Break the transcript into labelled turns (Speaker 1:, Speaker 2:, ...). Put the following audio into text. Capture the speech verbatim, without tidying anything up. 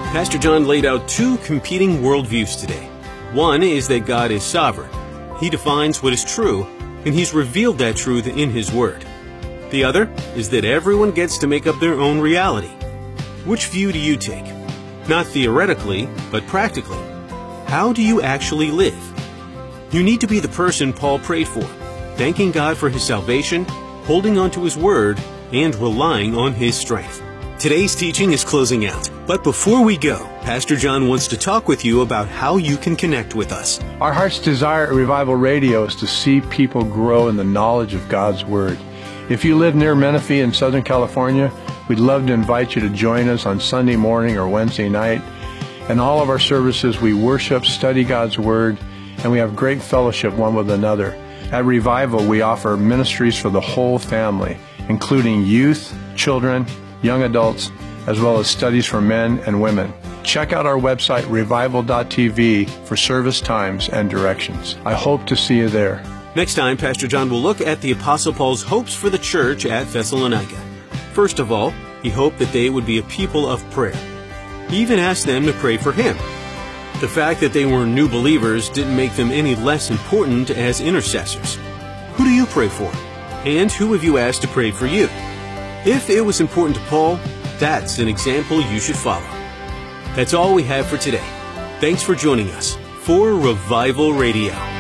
Speaker 1: Pastor John laid out two competing worldviews today. One is that God is sovereign. He defines what is true, and He's revealed that truth in His Word. The other is that everyone gets to make up their own reality. Which view do you take? Not theoretically, but practically. How do you actually live? You need to be the person Paul prayed for, thanking God for his salvation, holding on to His Word, and relying on His strength. Today's teaching is closing out, but before we go, Pastor John wants to talk with you about how you can connect with us.
Speaker 2: Our heart's desire at Revival Radio is to see people grow in the knowledge of God's Word. If you live near Menifee in Southern California, we'd love to invite you to join us on Sunday morning or Wednesday night. In all of our services, we worship, study God's Word, and we have great fellowship one with another. At Revival, we offer ministries for the whole family, including youth, children, young adults, as well as studies for men and women. Check out our website, revival dot t v, for service times and directions. I hope to see you there.
Speaker 1: Next time, Pastor John will look at the Apostle Paul's hopes for the church at Thessalonica. First of all, he hoped that they would be a people of prayer. He even asked them to pray for him. The fact that they were new believers didn't make them any less important as intercessors. Who do you pray for? And who have you asked to pray for you? If it was important to Paul, that's an example you should follow. That's all we have for today. Thanks for joining us for Revival Radio.